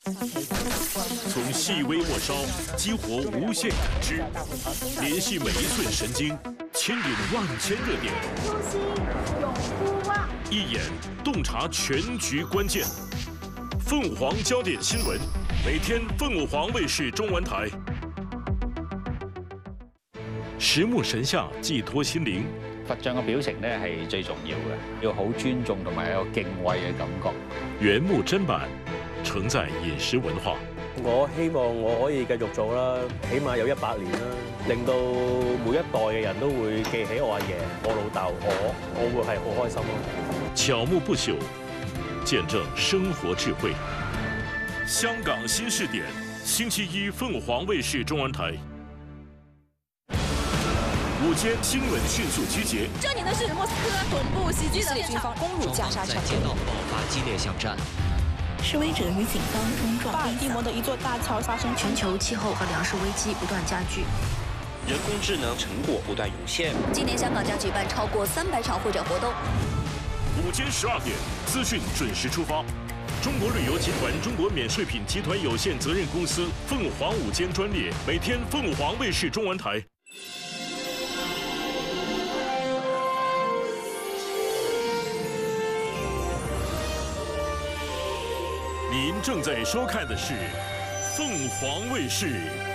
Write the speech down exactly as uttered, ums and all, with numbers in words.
从细微末梢激活无限感知，联系每一寸神经，牵引万千热点。 初心永不忘。 一眼洞察全局关键。凤凰焦点新闻，每天凤凰卫视中文台。十目神像寄托心靈。 佛像嘅表情咧係最重要嘅，要好尊重同埋有敬畏嘅感覺。 原木砧板承載飲食文化。 我希望我可以繼續做啦，起碼有一百年啦，令到每一代嘅人都會記起我阿爺、我老豆，我我會係好開心咯。 巧木不朽，見證生活智慧。香港新視點，星期一鳳凰衛視中文台。午間新聞迅速集結。 這裡呢是莫斯科總部襲擊的軍方攻入加沙城， 街道爆發激烈巷戰。 示威者與警方衝撞。 巴爾的摩的一座大橋發生全球氣候和糧食危機不斷加劇， 人工智能成果不斷湧現。 今年香港將舉辦超過三百場會展活動。 午間十二點，資訊準時出發。中國旅遊集團中國免稅品集團有限責任公司鳳凰午間專列，每天鳳凰衛視中文台。您正在收看的是凤凰卫視。